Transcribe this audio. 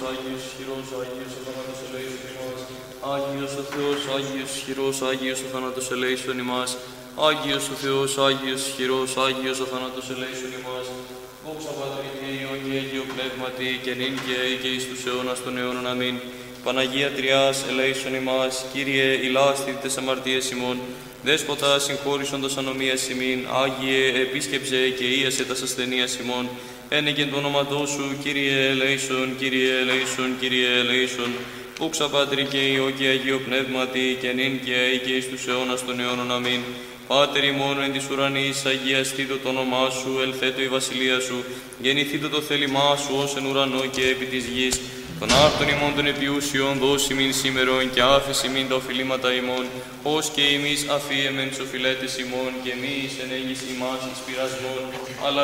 Άγιος ισχυρός, Άγιος ο θάνατος ελέησον ημάς. Άγιος ο Θεός, Άγιος ισχυρός, Άγιος ο θάνατος ελέησον ημάς. Άγιος ο Θεός, Άγιος ισχυρός, Άγιος ο θάνατος ελέησον ημάς. Δόξα Πατρί και Υιό και Αγίο Πνεύματι, και νυν και αεί και εις τους αιώνας των αιώνων. Αμήν. Παναγία Τριάς, ελέησον ημάς. Κύριε, ηλάσθη τες αμαρτίες ημών. Δέσποτα, συγχώρησον ανομίας ημίν. Άγιε, επίσκεψε και ίασε τας ασθενείας ημών. Ένεκεν το όνοματό σου, Κύριε ελέησον, Κύριε ελέησον, Κύριε ελέησον. Δόξα Πατρί και Υιό και Αγίο Πνεύματι, και νυν και αεί και εις τους αιώνας των αιώνων. Αμήν. Πάτερ ημών εν της ουρανής, αγιαστήτω το όνομά σου, ελθέτω η βασιλεία σου, γεννηθήτω το θέλημά σου ως εν ουρανό και επί της γης. Των άρτων ημών των επιούσιων δώσει μην σήμερον και άφηση μην τα οφειλήματα ημών, ως και εμείς αφίεμεν τους οφειλέτες ημών, και μη εις ενέγγις ημάς εις πειρασμόν, αλλά